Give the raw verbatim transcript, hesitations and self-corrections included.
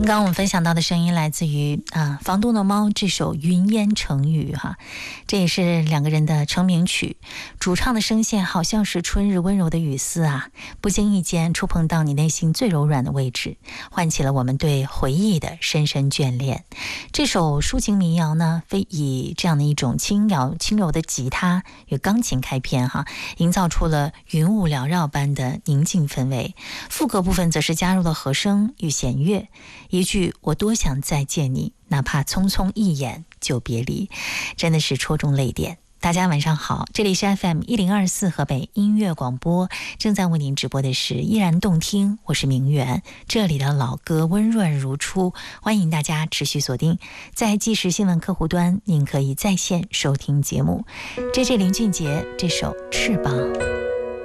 刚刚我们分享到的声音来自于啊房东的猫这首云烟成语哈，这也是两个人的成名曲。主唱的声线好像是春日温柔的雨丝啊，不经意间触碰到你内心最柔软的位置，唤起了我们对回忆的深深眷恋。这首抒情民谣呢，非以这样的一种轻摇轻柔的吉他与钢琴开篇哈，营造出了云雾缭绕般的宁静氛围。副歌部分则是加入了和声与弦乐，一句我多想再见你，哪怕匆匆一眼就别离，真的是戳中泪点。大家晚上好，这里是 F M 一零二四河北音乐广播，正在为您直播的是依然动听，我是明媛，这里的老歌温润如初，欢迎大家持续锁定在即时新闻客户端，您可以在线收听节目。这是林俊杰这首翅膀。